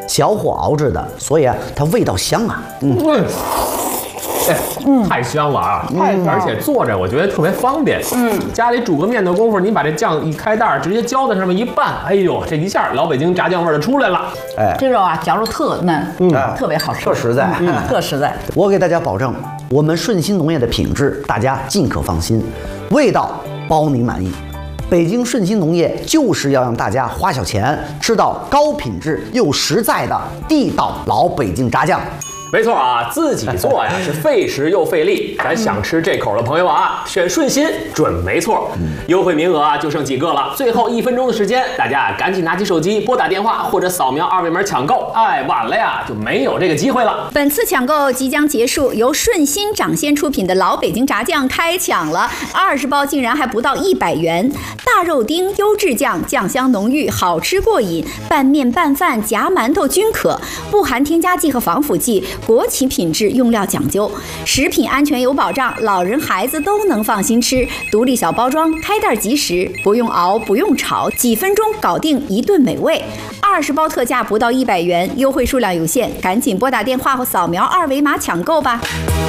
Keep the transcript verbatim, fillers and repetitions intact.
小火熬制的，所以啊，它味道香啊。嗯。 嗯哎，太香了啊！太、嗯，而且做着我觉得特别方便。嗯，家里煮个面的功夫，你把这酱一开袋，直接浇在上面一拌，哎呦，这一下老北京炸酱味儿就出来了。 哎，这肉啊，嚼着特嫩，嗯，特别好吃， 特实在， 嗯，特实在。 我给大家保证，我们顺鑫农业的品质，大家尽可放心，味道包您满意。北京顺鑫农业就是要让大家花小钱吃到高品质又实在的地道老北京炸酱。 没错啊，自己做呀是费时又费力。咱想吃这口的朋友啊，选顺鑫准没错。优惠名额啊就剩几个了，最后一分钟的时间，大家赶紧拿起手机拨打电话或者扫描二维码抢购。哎，晚了呀就没有这个机会了。 本次抢购即将结束，由顺鑫掌鲜出品的老北京炸酱开抢了，二十包竟然还不到一百元。大肉丁优质酱，酱香浓郁，好吃过瘾，拌面拌饭夹馒头均可，不含添加剂和防腐剂。国企品质，用料讲究，食品安全有保障，老人孩子都能放心吃。独立小包装，开袋即食，不用熬，不用炒，几分钟搞定一顿美味。二十包特价不到一百元，优惠数量有限，赶紧拨打电话或扫描二维码抢购吧。